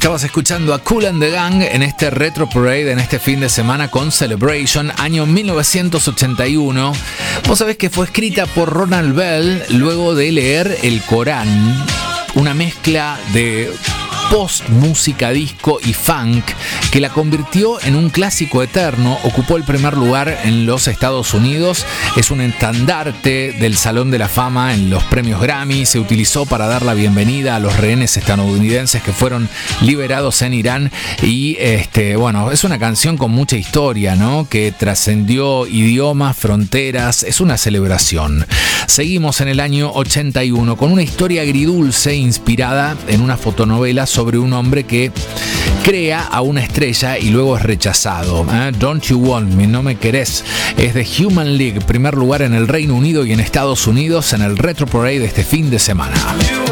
Estabas escuchando a Kool and the Gang en este Retro Parade, en este fin de semana con Celebration, año 1981. Vos sabés que fue escrita por Ronald Bell luego de leer el Corán, una mezcla de post-música disco y funk que la convirtió en un clásico eterno. Ocupó el primer lugar en los Estados Unidos, es un estandarte del Salón de la Fama en los premios Grammy. Se utilizó para dar la bienvenida a los rehenes estadounidenses que fueron liberados en Irán y bueno, es una canción con mucha historia, ¿no? Que trascendió idiomas, fronteras, es una celebración. Seguimos en el año 81 con una historia agridulce inspirada en una fotonovela sobre un hombre que crea a una estrella y luego es rechazado. Don't You Want Me, No Me Querés, es de Human League, primer lugar en el Reino Unido y en Estados Unidos en el Retro Parade de este fin de semana.